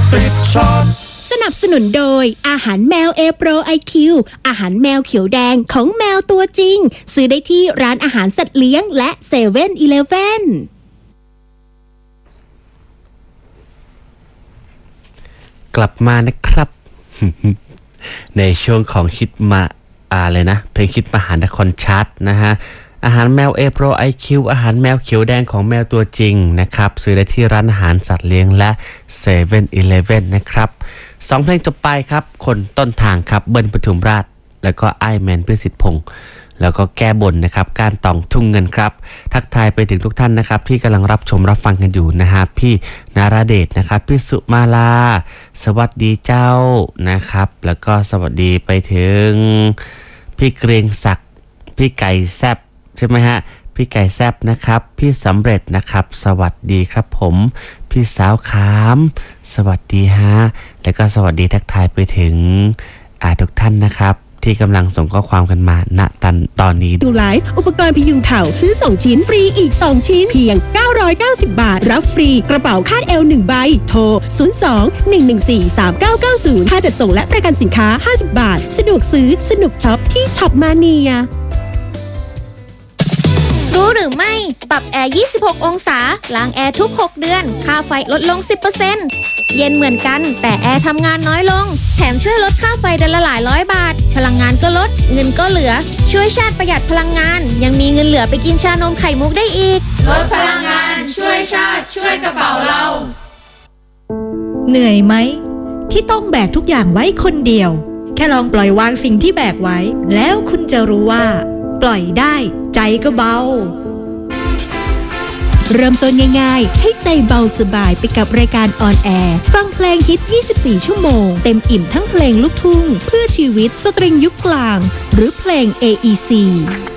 ติดช็อปสนับสนุนโดยอาหารแมวเอโปรไอคิวอาหารแมวเขียวแดงของแมวตัวจริงซื้อได้ที่ร้านอาหารสัตว์เลี้ยงและเซเว่นอีเลฟเว่นกลับมานะครับ ในช่วงของคิดมาเลยนะเพลงคิดมหานครชัดนะฮะอาหารแมวเอโปรไอคิวอาหารแมวเขียวแดงของแมวตัวจริงนะครับซื้อได้ที่ร้านอาหารสัตว์เลี้ยงและเซเว่นอีเลฟเว่นนะครับ2เพลงจบไปครับคนต้นทางครับเบิ้ลปทุมราชแล้วก็ไอแมนพิสิทธิ์พงษ์แล้วก็แก้บนนะครับการตองทุ่งเงินครับทักทายไปถึงทุกท่านนะครับที่กำลังรับชมรับฟังกันอยู่นะฮะพี่นาราเดชนะครับพี่สุมาลาสวัสดีเจ้านะครับแล้วก็สวัสดีไปถึงพี่เกรียงศักดิ์พี่ไก่แซบใช่ไหมฮะพี่ไก่แซบนะครับพี่สำเร็จนะครับสวัสดีครับผมพี่สาวขามสวัสดีฮะแล้วก็สวัสดีทักทายไปถึงทุกท่านนะครับที่กำลังส่งข้อความกันมาณตอนนี้ดูไลฟ์อุปกรณ์พยุงเข่าซื้อ2ชิ้นฟรีอีก2ชิ้นเพียง990 บาทรับฟรีกระเป๋าคาดเอว1ใบโทร02-114-3990ค่าจัดส่งและประกันสินค้า50 บาทสะดวกซื้อสนุกช็อปที่ช็อปมาเนียรู้หรือไม่ปรับแอร์ 26 องศาล้างแอร์ทุก 6 เดือนค่าไฟลดลง 10% เย็นเหมือนกันแต่แอร์ทำงานน้อยลงแถมช่วยลดค่าไฟเดือนละหลายร้อยบาทพลังงานก็ลดเงินก็เหลือช่วยชาติประหยัดพลังงานยังมีเงินเหลือไปกินชานมไข่มุกได้อีกลดพลังงานช่วยชาติช่วยกระเป๋าเราเหนื่อยไหมที่ต้องแบกทุกอย่างไว้คนเดียวแค่ลองปล่อยวางสิ่งที่แบกไว้แล้วคุณจะรู้ว่าปล่อยได้ใจก็เบาเริ่มต้นง่ายๆให้ใจเบาสบายไปกับรายการออนแอร์ฟังเพลงฮิต24ชั่วโมงเต็มอิ่มทั้งเพลงลูกทุ่งเพื่อชีวิตสตริงยุคกลางหรือเพลง AEC